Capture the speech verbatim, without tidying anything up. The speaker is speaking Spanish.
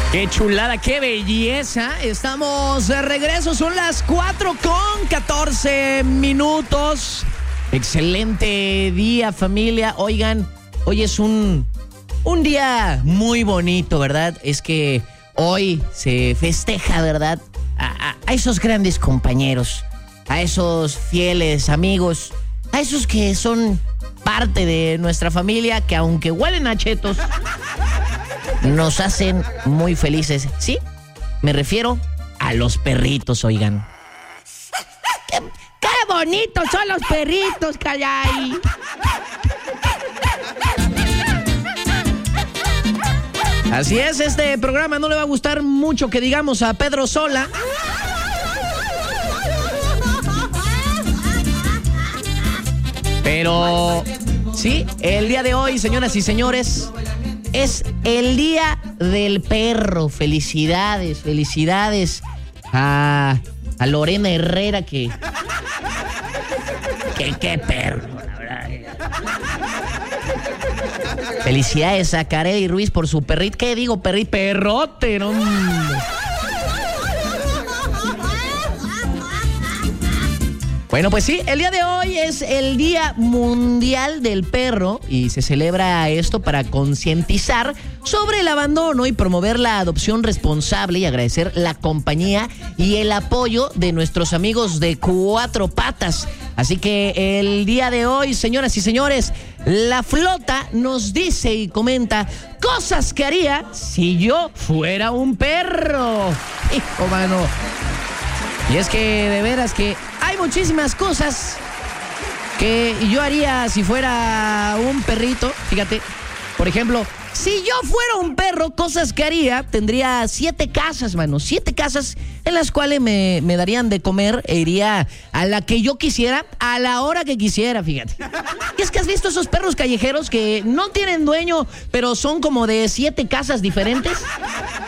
Qué chulada, qué belleza. Estamos de regreso, son las cuatro con catorce minutos. Excelente día, familia. Oigan, hoy es un, un día muy bonito, ¿verdad? Es que hoy se festeja, ¿verdad? A, a, a esos grandes compañeros, a esos fieles amigos, a esos que son parte de nuestra familia, que aunque huelen a chetos, nos hacen muy felices. Sí, me refiero a los perritos, oigan. ¡Qué, qué bonitos son los perritos, Callay! Así es, este programa no le va a gustar mucho que digamos a Pedro Sola. Pero sí, el día de hoy, señoras y señores, es el día del perro. Felicidades, felicidades a, a Lorena Herrera, que... que qué perro, la verdad. Felicidades a Kareli Ruiz por su perrito. ¿Qué digo, perrito? Perrote, no. Bueno, pues sí, el día de hoy es el Día Mundial del Perro y se celebra esto para concientizar sobre el abandono y promover la adopción responsable y agradecer la compañía y el apoyo de nuestros amigos de Cuatro Patas. Así que el día de hoy, señoras y señores, la flota nos dice y comenta cosas que haría si yo fuera un perro. Hijo, mano. Y es que de veras que hay muchísimas cosas que yo haría si fuera un perrito. Fíjate, por ejemplo, si yo fuera un perro, cosas que haría, tendría siete casas, mano. Siete casas en las cuales me, me darían de comer e iría a la que yo quisiera, a la hora que quisiera, fíjate. Y es que has visto esos perros callejeros que no tienen dueño, pero son como de siete casas diferentes.